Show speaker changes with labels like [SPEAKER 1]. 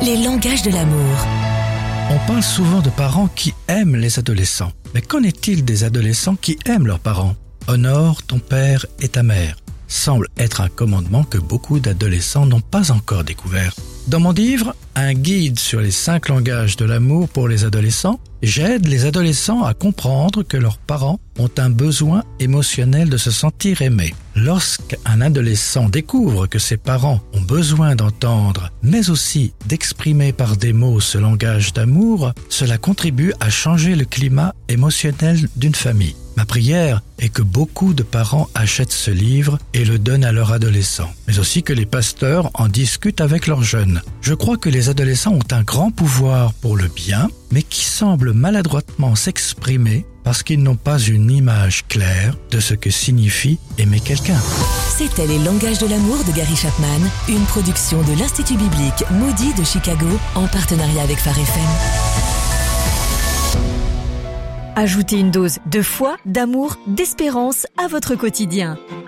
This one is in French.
[SPEAKER 1] les langages de l'amour.
[SPEAKER 2] On parle souvent de parents qui aiment les adolescents. Mais qu'en est-il des adolescents qui aiment leurs parents ? Honore ton père et ta mère semble être un commandement que beaucoup d'adolescents n'ont pas encore découvert. Dans mon livre, un guide sur les 5 langages de l'amour pour les adolescents, j'aide les adolescents à comprendre que leurs parents ont un besoin émotionnel de se sentir aimés. Lorsqu'un adolescent découvre que ses parents ont besoin d'entendre, mais aussi d'exprimer par des mots ce langage d'amour, cela contribue à changer le climat émotionnel d'une famille. Ma prière est que beaucoup de parents achètent ce livre et le donnent à leurs adolescents, mais aussi que les pasteurs en discutent avec leurs jeunes. Je crois que les adolescents ont un grand pouvoir pour le bien, mais qui semble maladroitement s'exprimer parce qu'ils n'ont pas une image claire de ce que signifie aimer quelqu'un.
[SPEAKER 1] C'était Les langages de l'amour de Gary Chapman, une production de l'Institut biblique Moody de Chicago en partenariat avec Phare FM.
[SPEAKER 3] Ajoutez une dose de foi, d'amour, d'espérance à votre quotidien.